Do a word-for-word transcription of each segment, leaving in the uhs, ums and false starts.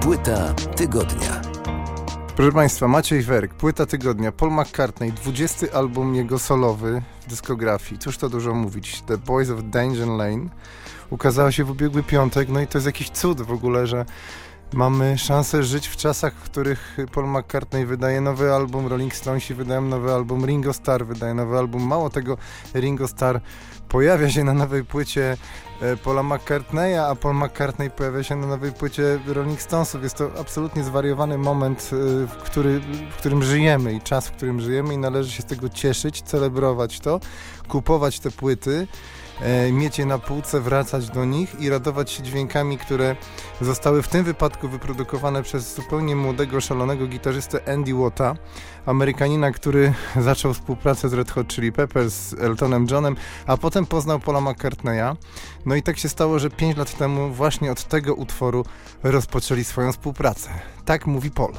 Płyta tygodnia. Proszę Państwa, Maciej Werk, Płyta tygodnia, Paul McCartney, dwudziesty album jego solowy w dyskografii. Cóż to dużo mówić, The Boys of Danger Lane ukazała się w ubiegły piątek, no i to jest jakiś cud w ogóle, że mamy szansę żyć w czasach, w których Paul McCartney wydaje nowy album, Rolling Stonesi wydają nowy album, Ringo Starr wydaje nowy album. Mało tego, Ringo Starr pojawia się na nowej płycie Paula McCartneya, a Paul McCartney pojawia się na nowej płycie Rolling Stonesów. Jest to absolutnie zwariowany moment, w, który, w którym żyjemy i czas, w którym żyjemy i należy się z tego cieszyć, celebrować to, kupować te płyty, e, mieć je na półce, wracać do nich i radować się dźwiękami, które zostały w tym wypadku wyprodukowane przez zupełnie młodego, szalonego gitarzystę Andy Watta, Amerykanina, który zaczął współpracę z Red Hot Chili Peppers, z Eltonem Johnem, a potem poznał Paula McCartneya. No i tak się stało, że pięć lat temu właśnie od tego utworu rozpoczęli swoją współpracę. Tak mówi Paul.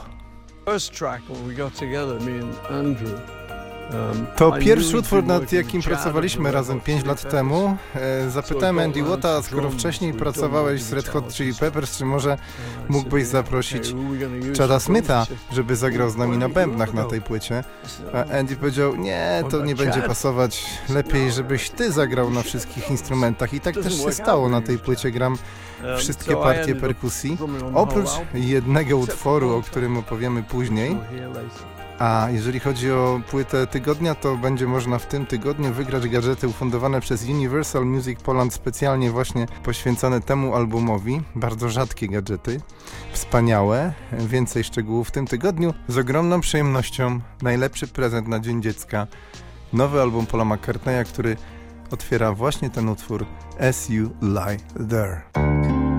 To pierwszy utwór, nad jakim pracowaliśmy razem pięć lat temu. E, zapytałem Andy Watta, skoro wcześniej pracowałeś z Red Hot Chili Peppers, czy może mógłbyś zaprosić Chada Smitha, żeby zagrał z nami na bębnach na tej płycie. A Andy powiedział, nie, to nie będzie pasować, lepiej żebyś ty zagrał na wszystkich instrumentach. I tak też się stało, na tej płycie gram wszystkie partie perkusji, oprócz jednego utworu, o którym opowiemy później. A jeżeli chodzi o płytę tygodnia, to będzie można w tym tygodniu wygrać gadżety ufundowane przez Universal Music Poland, specjalnie właśnie poświęcone temu albumowi. Bardzo rzadkie gadżety, wspaniałe. Więcej szczegółów w tym tygodniu. Z ogromną przyjemnością najlepszy prezent na Dzień Dziecka. Nowy album Paula McCartneya, który otwiera właśnie ten utwór As You Lie There.